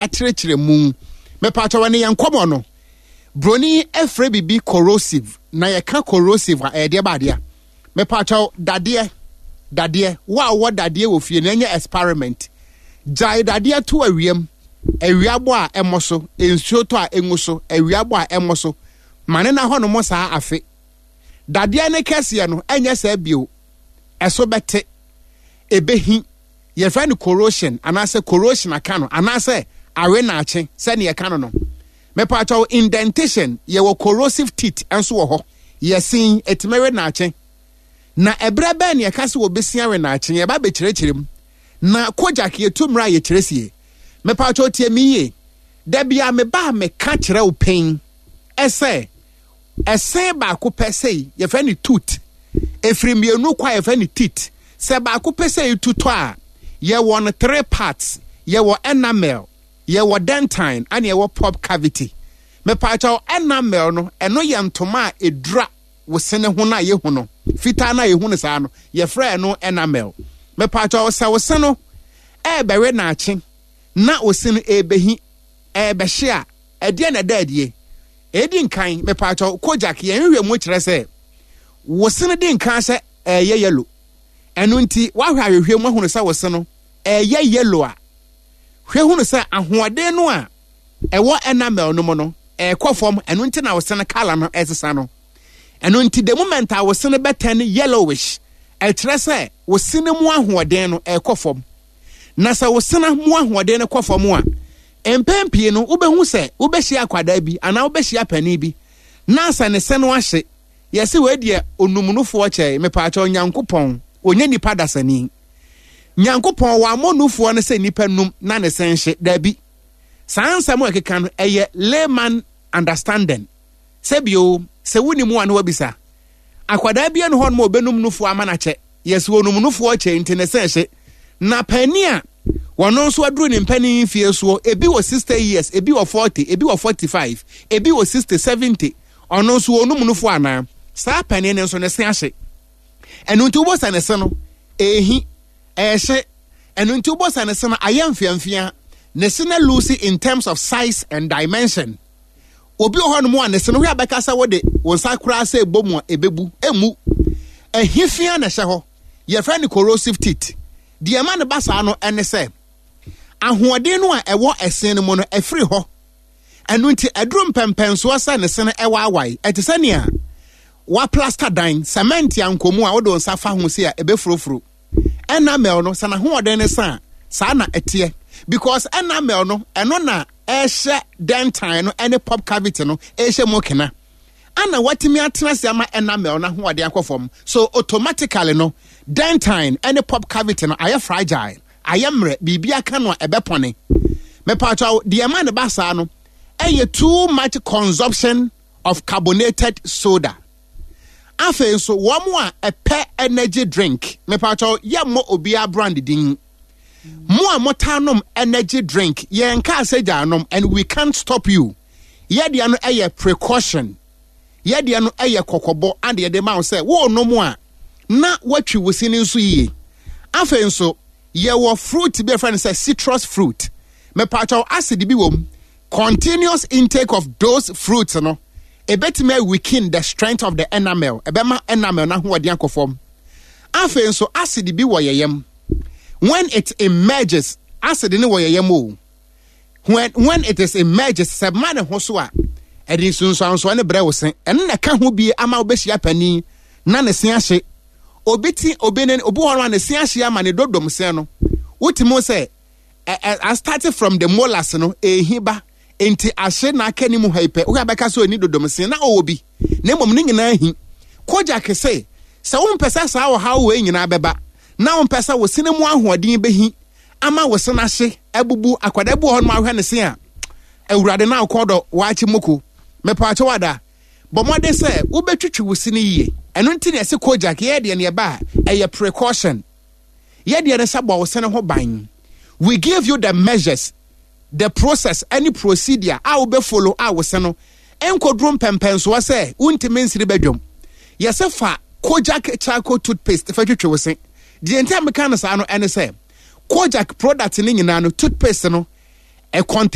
akyerɛkyerɛ mu me pato wane yankomo no broni efre bibi corrosive na yɛka corrosive a ɛde baadea me pato dadeɛ wa dadeɛ wo fie na enye experiment jai dadeɛ to awiem awiabo a emoso ensuo to a enguso awiabo a emoso mane na hɔ no mo saa afe dadeɛ ne kɛseɛ no enye saa bio ɛso bɛte ebehi ye friend corrosion anase corrosion aka no anase awe na ache se ne yeka no me pato indentation ye wo corrosive teeth enso wo ho ye sin etimere na ache na ebra ba ne yeka se wo besia we na ache ye ba be kyerɛkyerɛm na kojak ye tumra ye kyerɛsie me pato tie miye da bia me ba me ka kyerɛ wo pain ese ba ko pɛsei ye friend tooth efrimienu kwa ye friend teeth se ba ko pɛsei tuto a ye won 3 parts ye wo enamel ye wo dentine and ye wo pop cavity me pacho enamel no eno ye ntoma edura wo sene ho na ye hu no fita na ye hu no saa no ye frɛ no enamel me pacho se wo sene no bewe na ache na wo sene ebehi behye a ede na daadie edi nkan me pacho kojak ye hwe mu kyerɛ sɛ wo sene di nkan sɛ ye yellow eno nti wa hwa hwehwe mu hu no sɛ wo sene no ye yellow a hwe hu no sɛ ahoɔden no a ɛwɔ enamel no mo no kɔfom eno nti na wo sene color no ɛsesa no eno nti the moment a wo sene bɛtɛn yellowish ɛkyerɛ sɛ wo sene mu ahoɔden no kɔfom na sɛ wo sene mu ahoɔden no kɔfom a empempie no wobɛhu sɛ wobɛhyia akwada bi ana wobɛhyia pani bi na sɛ ne sene ahye yɛse we die onumunufoɔ kyɛ mepaakyɛ Nyankopɔn onye nipa dasani Nyankopɔn wa monufoɔ no sɛ nipa num na ne senhye dabi sansam o keka no ɛyɛ layman understanding sɛbio sɛ woni mu an wabisa akwada bia no hɔ no obenum nufoɔ ama na kyɛ yɛse onum nufoɔ kyɛ nti ne senhye na pani a wɔno nso aduru ne mpani fie so ebi wɔ 60 years ebi wɔ 40 ebi wɔ 45 ebi wɔ 60 70 ɔno nso onum nufoɔ ana saa pani ne nso ne senhye ɛno nti wobɔ sa ne se no ehi ɛhye ɛno nti wobɔ sa ne se no ayɛ mfiamfia ne se na lose in terms of size and dimension obi wɔ hɔ no mu a ne se no hwɛ abɛka sɛ wode wo nsa koraa sɛ ɛbɔ mu a ɛbɛbu emu ɛhifia na hyɛ hɔ yɛfrɛ ne corrosive teeth deɛ ma ne ba saa no ɛne sɛ ahoɔden no a ɛwɔ ɛsen no mu no ɛfiri hɔ ɛno nti ɛduru mpɛmpɛnsoɔ sɛ ne se no ɛwɔ awai ɛte sɛ nea wa plaster dan cement yankomu a wode nsa fa ho sɛ a ɛbɛfurofuro enamel no sana hoɔden ne saa na ɛteɛ because enamel no ɛno na ɛhyɛ dentine no ɛne pop cavity no ɛhyɛ mu kena ana watimi atena sɛ ama enamel no hoɔden akɔfam so automatically no dentine ɛne pop cavity no ayɛ fragile ayɛ mmerɛ biribia ka no a ɛbɛpɔne mepatwa deɛ ma ne ba saa no ɛyɛ too much consumption of carbonated soda afei so wɔn a ɛpɛ energy drink mepatwa yɛ mo obia brand din mo a motanom energy drink yɛn ka asagyanom and we can't stop you yɛdeɛ no ɛyɛ precaution yɛdeɛ no ɛyɛ kɔkɔbɔ and yɛde ma wo sɛ wo no mo a na watwi wosi ne nso yie afei nso yɛwɔ fruit bi friend sɛ citrus fruit mepatwa acid bi wɔ mu continuous intake of those fruits no ebetime weaken the strength of the enamel ebema enamel na hoɔden akɔfam afei nso acid bi wɔ yɛyam when it emerges acid ne wɔ yɛyam o when it is emerges sɛ ma ne ho so a ɛde sunsuanso ne brɛ wo sen ɛno na ka ho bi ama wobɛhyia pani na ne se ahye obi hɔ ne se ahye ama ne dodom sen no wotimo sɛ I started from the molars no ehiba enti ahye na aka ni mu haipe wo abɛka so ani dodom sen na obi na mmom ne nyina hi koja kese sɛ wo mpɛsa saa wo ha wo nyina bɛba na wo mpɛsa wo sene mu ahoɔden bɛhi ama wo sene ahye abubu akwada bu hɔ no ahwɛ ne sen a awurade na akɔdɔ waachi moko mepaache wada bomode sɛ wo betwitwi wo sene yie ɛno nti na ɛse koja ke yɛde ne ba ɛyɛ precaution yɛde ne sɛ wo sene ho ban we give you the measures the process any procedure a wo be follow a wo se no enkodrum pempenso wa se untime nsiri badwom yese fa Kojak charcoal toothpaste fa twetwe wo se de enta meka no sa no ene se Kojak product ni nyina no toothpaste no